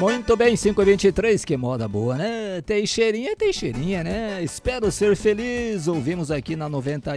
Muito bem, 5h23, que moda boa, né? Teixeirinha, né? Espero ser feliz. Ouvimos aqui na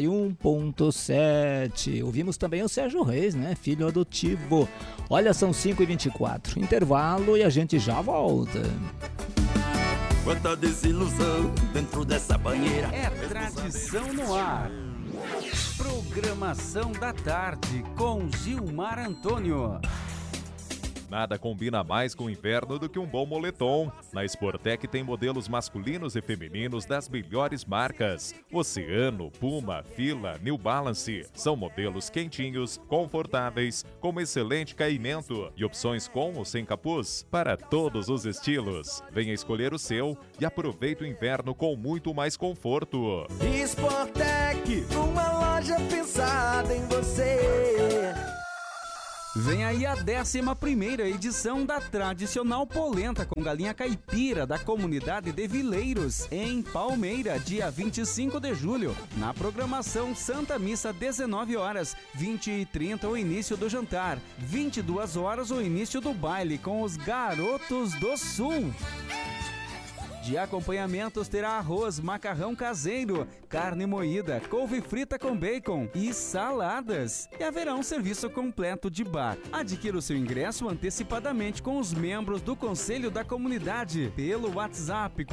91.7. Ouvimos também o Sérgio Reis, né? Filho adotivo. Olha, são 5h24. Intervalo e a gente já volta. Quanta desilusão dentro dessa banheira. É tradição no ar. Programação da tarde com Gilmar Antônio. Nada combina mais com o inverno do que um bom moletom. Na Sportec tem modelos masculinos e femininos das melhores marcas. Oceano, Puma, Fila, New Balance. São modelos quentinhos, confortáveis, com excelente caimento e opções com ou sem capuz para todos os estilos. Venha escolher o seu e aproveite o inverno com muito mais conforto. Sportec, uma loja pensada em você. Vem aí a 11ª edição da tradicional polenta com galinha caipira da comunidade de Vileiros, em Palmeira, dia 25 de julho. Na programação Santa Missa, 19 horas, 20h30 o início do jantar, 22 horas o início do baile com os Garotos do Sul. De acompanhamentos terá arroz, macarrão caseiro, carne moída, couve frita com bacon e saladas. E haverá um serviço completo de bar. Adquira o seu ingresso antecipadamente com os membros do Conselho da Comunidade pelo WhatsApp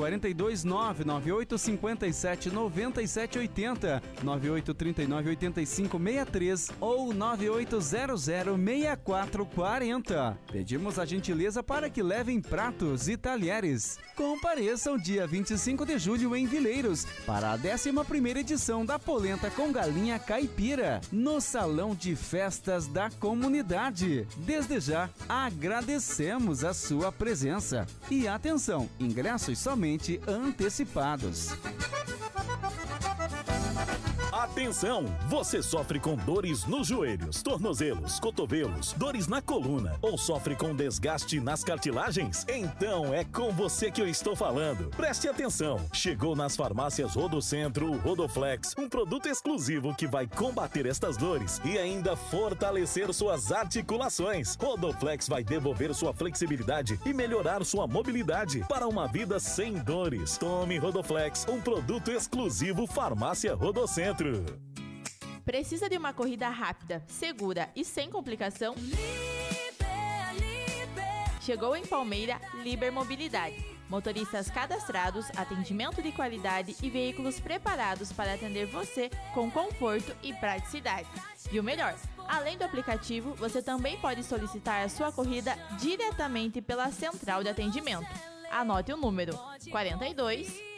429-9857-9780, 9839-8563 ou 9800-6440. Pedimos a gentileza para que levem pratos e talheres. Compareçam dia 25 de julho em Vileiros para a 11ª edição da polenta com galinha caipira no Salão de Festas da Comunidade. Desde já, agradecemos a sua presença. E atenção, ingressos somente antecipados. Atenção! Você sofre com dores nos joelhos, tornozelos, cotovelos, dores na coluna ou sofre com desgaste nas cartilagens? Então é com você que eu estou falando. Preste atenção! Chegou nas farmácias Rodocentro o Rodoflex, um produto exclusivo que vai combater estas dores e ainda fortalecer suas articulações. Rodoflex vai devolver sua flexibilidade e melhorar sua mobilidade para uma vida sem dores. Tome Rodoflex, um produto exclusivo Farmácia Rodocentro. Precisa de uma corrida rápida, segura e sem complicação? Chegou em Palmeira Liber Mobilidade. Motoristas cadastrados, atendimento de qualidade e veículos preparados para atender você com conforto e praticidade. E o melhor, além do aplicativo, você também pode solicitar a sua corrida diretamente pela central de atendimento. Anote o número 42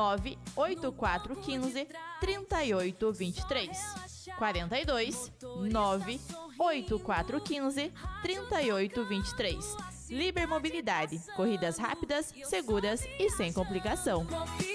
98415 3823. 42 98415 3823. Liber Mobilidade. Corridas rápidas, seguras e sem complicação.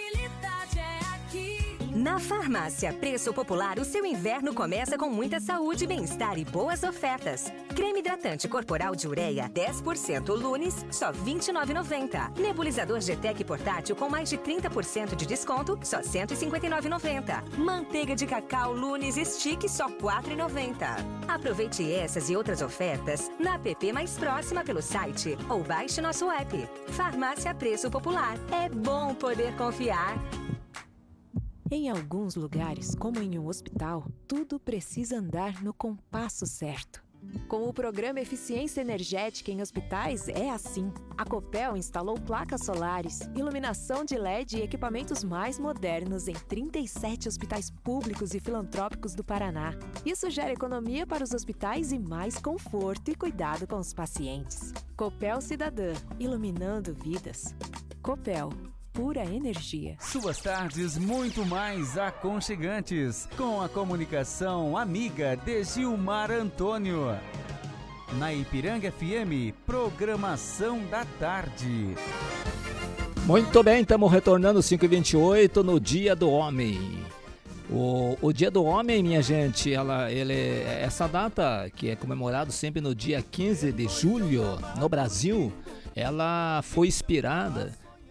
Na Farmácia Preço Popular, o seu inverno começa com muita saúde, bem-estar e boas ofertas. Creme hidratante corporal de ureia, 10% Lunes, só R$ 29,90. Nebulizador GTEC portátil com mais de 30% de desconto, só R$ 159,90. Manteiga de cacau Lunes Stick, só R$ 4,90. Aproveite essas e outras ofertas na app mais próxima pelo site ou baixe nosso app. Farmácia Preço Popular. É bom poder confiar. Em alguns lugares, como em um hospital, tudo precisa andar no compasso certo. Com o programa Eficiência Energética em Hospitais, é assim. A Copel instalou placas solares, iluminação de LED e equipamentos mais modernos em 37 hospitais públicos e filantrópicos do Paraná. Isso gera economia para os hospitais e mais conforto e cuidado com os pacientes. Copel Cidadã, iluminando vidas. Copel. Pura energia. Suas tardes muito mais aconchegantes, com a comunicação amiga de Gilmar Antônio. Na Ipiranga FM, programação da tarde. Muito bem, estamos retornando 5h28 no Dia do Homem. O Dia do Homem, minha gente, essa data que é comemorado sempre no dia 15 de julho no Brasil, ela foi inspirada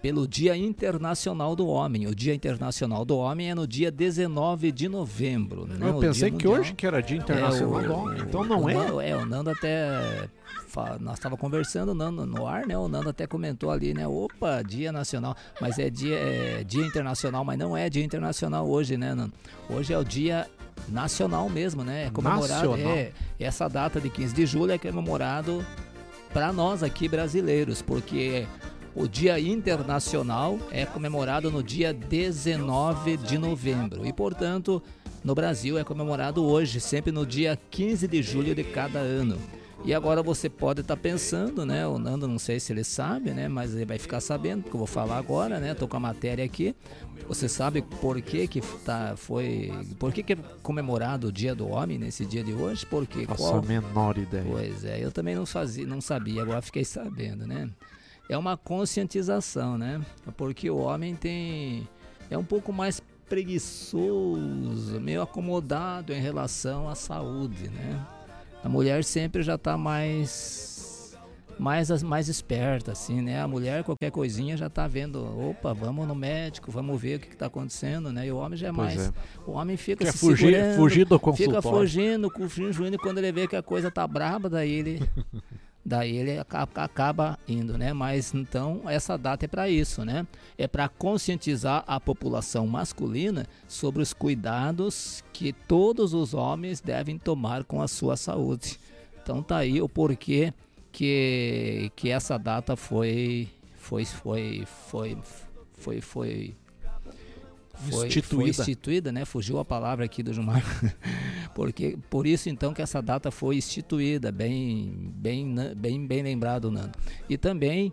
pelo Dia Internacional do Homem. O Dia Internacional do Homem é no dia 19 de novembro. Né? Eu pensei que hoje que era Dia Internacional do Homem, então não é? O Nando até... Nós estávamos conversando no ar, né? O Nando até comentou ali, né? Opa, Dia Nacional, mas é Dia Internacional, mas não é Dia Internacional hoje, né, Nando? Hoje é o Dia Nacional mesmo, né? É comemorado, essa data de 15 de julho é comemorado para nós aqui brasileiros, porque o Dia Internacional é comemorado no dia 19 de novembro e, portanto, no Brasil é comemorado hoje, sempre no dia 15 de julho de cada ano. E agora você pode estar pensando, né? O Nando, não sei se ele sabe, né? Mas ele vai ficar sabendo, porque eu vou falar agora, né? Tô com a matéria aqui. Você sabe por que é comemorado o Dia do Homem nesse dia de hoje? Porque Nossa, a menor ideia. Pois é, eu também não sabia, agora fiquei sabendo, né? É uma conscientização, né? Porque o homem é um pouco mais preguiçoso, meio acomodado em relação à saúde, né? A mulher sempre já está mais esperta, assim, né? A mulher, qualquer coisinha, já está vendo, opa, vamos no médico, vamos ver o que está acontecendo, né? E o homem já é mais... O homem fica se segurando, fugir do consultório. Fica fugindo, e quando ele vê que a coisa tá braba, daí ele acaba indo, né? Mas então essa data é para isso, né? É para conscientizar a população masculina sobre os cuidados que todos os homens devem tomar com a sua saúde. Então tá aí o porquê que essa data foi instituída, né? Fugiu a palavra aqui do Gilmar. Porque por isso então que essa data foi instituída, bem lembrado, Nando. E também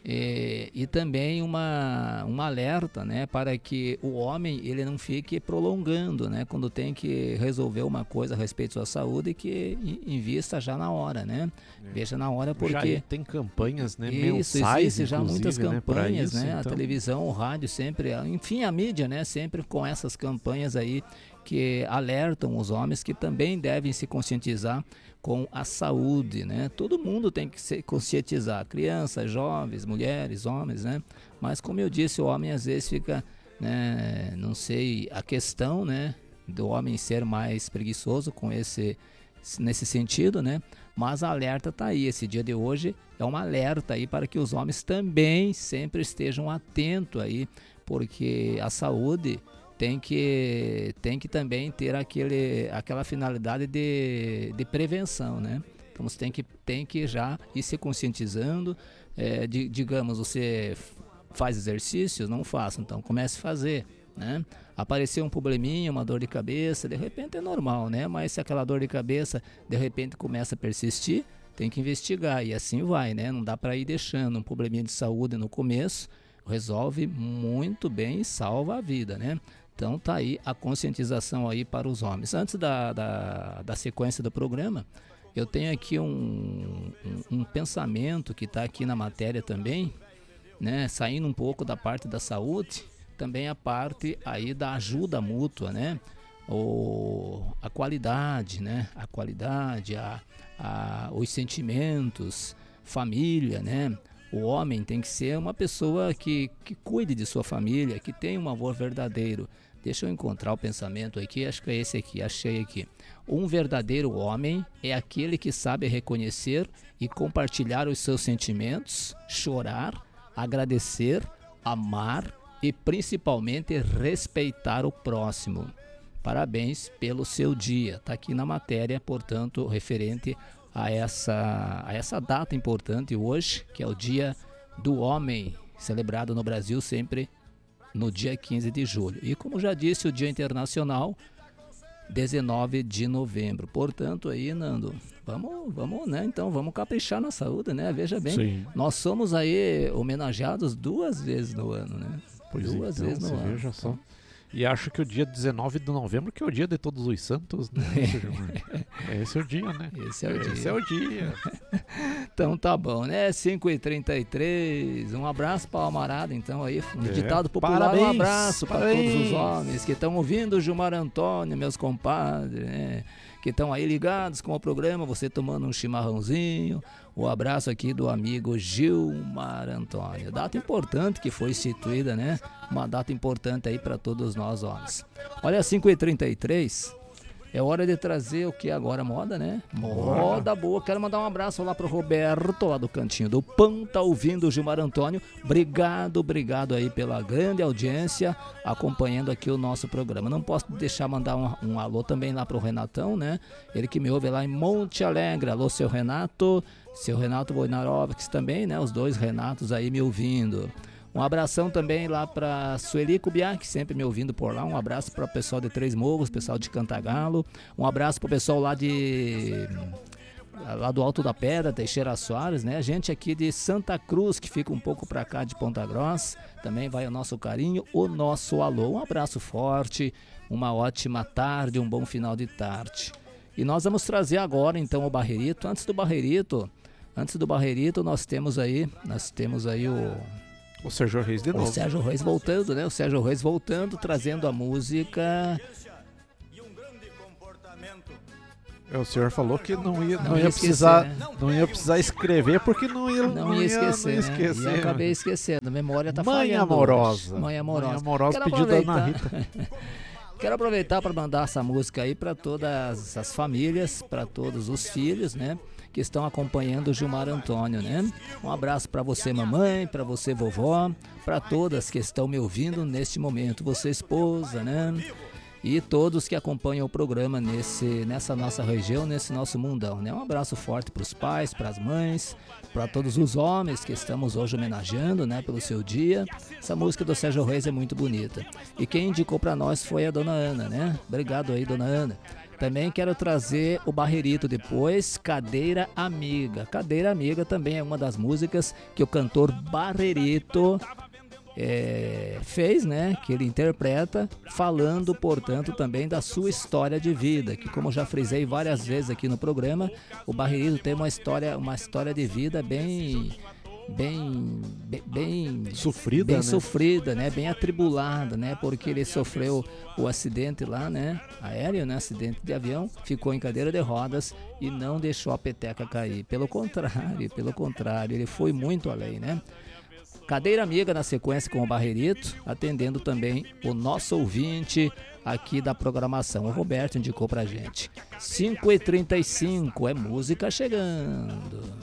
um alerta, né, para que o homem ele não fique prolongando, né, quando tem que resolver uma coisa a respeito da sua saúde, que invista já na hora, né? Veja na hora, porque já tem campanhas, né, mensais, existe já muitas campanhas, né, a televisão, o rádio sempre, enfim, a mídia, né, sempre com essas campanhas aí que alertam os homens que também devem se conscientizar com a saúde, né? Todo mundo tem que se conscientizar, crianças, jovens, mulheres, homens, né? Mas como eu disse, o homem às vezes fica, né, não sei, a questão, né, do homem ser mais preguiçoso nesse sentido, né? Mas a alerta tá aí, esse dia de hoje é um alerta aí para que os homens também sempre estejam atentos aí, porque a saúde tem que também ter aquela finalidade de prevenção, né? Então você tem que já ir se conscientizando, digamos, você faz exercícios, não faça, então comece a fazer, né? Apareceu um probleminha, uma dor de cabeça, de repente é normal, né? Mas se aquela dor de cabeça de repente começa a persistir, tem que investigar e assim vai, né? Não dá para ir deixando um probleminha de saúde no começo, resolve muito bem e salva a vida, né? Então tá aí a conscientização aí para os homens. Antes da sequência do programa, eu tenho aqui um pensamento que está aqui na matéria também, né? Saindo um pouco da parte da saúde, também a parte aí da ajuda mútua, né? A qualidade, né? A qualidade, os sentimentos, família, né? O homem tem que ser uma pessoa que cuide de sua família, que tenha um amor verdadeiro. Deixa eu encontrar o pensamento aqui, acho que é esse aqui, achei aqui. Um verdadeiro homem é aquele que sabe reconhecer e compartilhar os seus sentimentos, chorar, agradecer, amar e principalmente respeitar o próximo. Parabéns pelo seu dia. Está aqui na matéria, portanto, referente a essa data importante hoje, que é o Dia do Homem, celebrado no Brasil sempre no dia 15 de julho. E como já disse, o Dia Internacional, 19 de novembro. Portanto, aí, Nando, vamos, né? Então, vamos caprichar na saúde, né? Veja bem, sim, nós somos aí homenageados 2 vezes no ano, né? Pois 2 vezes no ano. Veja só. E acho que o dia 19 de novembro, que é o dia de todos os santos, né? Esse é o dia, né? Esse é o dia. Então tá bom, né? 5h33, um abraço para o Amarada, então aí, ditado popular, parabéns, um abraço para todos os homens que estão ouvindo o Gilmar Antônio, meus compadres, né? que estão aí ligados com o programa, você tomando um chimarrãozinho. O abraço aqui do amigo Gilmar Antônio. Data importante que foi instituída, né? Uma data importante aí para todos nós homens. Olha, 5h33, é hora de trazer o que agora? Moda, né? Moda boa. Quero mandar um abraço lá pro Roberto, lá do Cantinho do Pão, tá ouvindo o Gilmar Antônio. Obrigado aí pela grande audiência, acompanhando aqui o nosso programa. Não posso deixar mandar um alô também lá pro Renatão, né? Ele que me ouve lá em Monte Alegre. Alô, seu Renato Wojnarowicz também, né? Os dois Renatos aí me ouvindo. Um abração também lá para Sueli Kubiak, sempre me ouvindo por lá. Um abraço para o pessoal de Três Morros, pessoal de Cantagalo. Um abraço para o pessoal lá do Alto da Pedra, Teixeira Soares, né? Gente aqui de Santa Cruz, que fica um pouco para cá de Ponta Grossa. Também vai o nosso carinho, o nosso alô. Um abraço forte, uma ótima tarde, um bom final de tarde. E nós vamos trazer agora então o Barrerito. Antes do Barrerito, nós temos aí o Sérgio Reis de novo. O Sérgio Reis voltando, né? O Sérgio Reis voltando, trazendo a música. O senhor falou que não ia precisar escrever porque não ia esquecer. E eu acabei esquecendo. A memória tá Mãe falhando. amorosa. Mãe amorosa. Pediu da Ana Rita. Quero aproveitar para mandar essa música aí para todas as famílias, para todos os filhos, né? Que estão acompanhando o Gilmar Antônio, né? Um abraço para você, mamãe, para você, vovó, para todas que estão me ouvindo neste momento, você, esposa, né? E todos que acompanham o programa nessa nossa região, nesse nosso mundão, né? Um abraço forte para os pais, para as mães, para todos os homens que estamos hoje homenageando, né? Pelo seu dia. Essa música do Sérgio Reis é muito bonita. E quem indicou para nós foi a dona Ana, né? Obrigado aí, dona Ana. Também quero trazer o Barrerito depois, Cadeira Amiga. Cadeira Amiga também é uma das músicas que o cantor Barrerito fez, né? Que ele interpreta, falando, portanto, também da sua história de vida. Que, como já frisei várias vezes aqui no programa, o Barrerito tem uma história de vida bem sofrida, né? Bem atribulada, né? Porque ele sofreu o acidente lá, né? Aéreo, né? Acidente de avião, ficou em cadeira de rodas e não deixou a peteca cair. Pelo contrário, ele foi muito além, né? Cadeira Amiga na sequência com o Barrerito, atendendo também o nosso ouvinte aqui da programação. O Roberto indicou pra gente. 5h35, é música chegando.